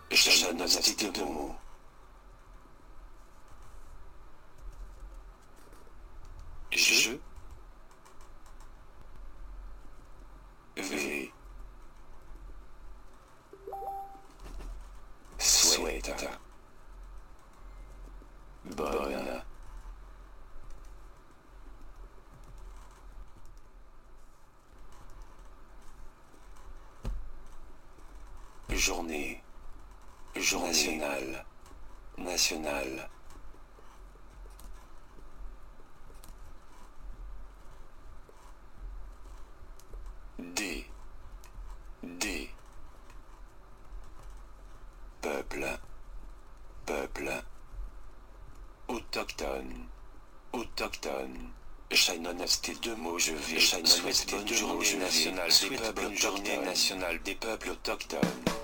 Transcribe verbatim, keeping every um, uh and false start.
J'annonce tes deux mots. Je. Vais. Souhaite. Bonne. Journée. Journée nationale. Nationale. D. D. Peuple. Peuple. Autochtone. Autochtone. J'annonce tes deux mots, je vais. J'annonce tes deux mots, journée nationale des peuples autochtones. Journée nationale des peuples autochtones.